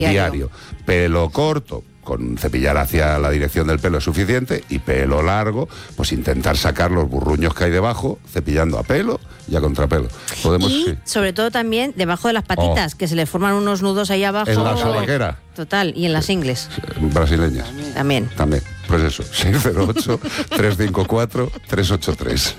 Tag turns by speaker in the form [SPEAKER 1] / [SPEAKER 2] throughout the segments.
[SPEAKER 1] Diario. Pelo corto, con cepillar hacia la dirección del pelo es suficiente, y pelo largo, pues intentar sacar los burruños que hay debajo, cepillando a pelo y a contrapelo. Podemos,
[SPEAKER 2] Y
[SPEAKER 1] sí.
[SPEAKER 2] sobre todo también debajo de las patitas, que se le forman unos nudos ahí abajo.
[SPEAKER 1] En la sobaquera.
[SPEAKER 2] Total, y en las ingles.
[SPEAKER 1] Brasileñas.
[SPEAKER 2] También.
[SPEAKER 1] También. Pues eso, 608-354-383.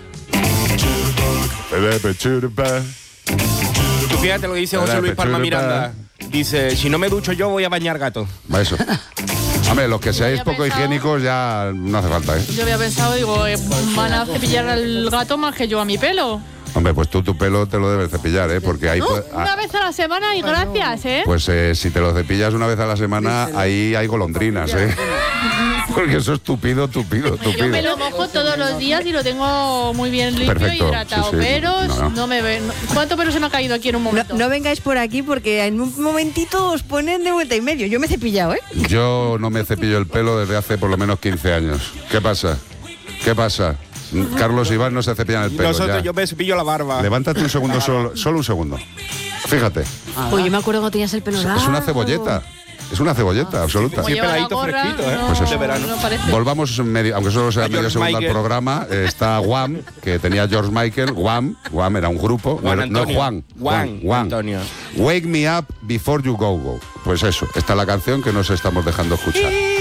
[SPEAKER 3] Tú fíjate lo que dice José Luis Palma Miranda. Dice, si no me ducho yo voy a bañar gato.
[SPEAKER 1] Eso. Hombre, los que seáis poco higiénicos ya no hace falta, ¿eh?
[SPEAKER 4] Yo había pensado, digo, van a cepillar al gato más que yo a mi pelo.
[SPEAKER 1] Hombre, pues tú tu pelo te lo debes cepillar, ¿eh? Porque ahí...
[SPEAKER 4] Una vez a la semana y gracias, ¿eh?
[SPEAKER 1] Pues si te lo cepillas una vez a la semana, ahí hay golondrinas, ¿eh? Porque eso es tupido.
[SPEAKER 4] Yo me lo mojo todos los días y lo tengo muy bien limpio.
[SPEAKER 1] Perfecto,
[SPEAKER 4] y hidratado.
[SPEAKER 1] sí, sí.
[SPEAKER 4] Pero
[SPEAKER 1] No.
[SPEAKER 4] no me ven. ¿Cuánto pelo se me ha caído aquí en un momento?
[SPEAKER 2] No vengáis por aquí porque en un momentito os ponen de vuelta y medio. Yo me he cepillado, ¿eh?
[SPEAKER 1] Yo no me cepillo el pelo desde hace por lo menos 15 años. ¿Qué pasa? Carlos y Iván no se cepillan el pelo.
[SPEAKER 3] Nosotros,
[SPEAKER 1] ya.
[SPEAKER 3] yo me cepillo la barba.
[SPEAKER 1] Levántate un segundo, solo un segundo. Fíjate,
[SPEAKER 2] Pues yo me acuerdo cuando tenías el pelo largo.
[SPEAKER 1] es una cebolleta. Es una cebolleta absoluta.
[SPEAKER 3] Sí,
[SPEAKER 4] Lleva la
[SPEAKER 3] peladito
[SPEAKER 4] gorra,
[SPEAKER 3] fresquito, ¿eh?
[SPEAKER 4] no,
[SPEAKER 1] Pues eso.
[SPEAKER 3] De verano.
[SPEAKER 4] no parece.
[SPEAKER 1] Volvamos medio, aunque solo sea
[SPEAKER 3] A
[SPEAKER 1] medio
[SPEAKER 3] George
[SPEAKER 1] segundo al
[SPEAKER 3] Michael.
[SPEAKER 1] programa. Está Wham, que tenía George Michael. Wham era un grupo.
[SPEAKER 3] Juan
[SPEAKER 1] no
[SPEAKER 3] Antonio.
[SPEAKER 1] Juan.
[SPEAKER 3] Juan Antonio.
[SPEAKER 1] Wake me up before you go. Pues eso, esta es la canción que nos estamos dejando escuchar.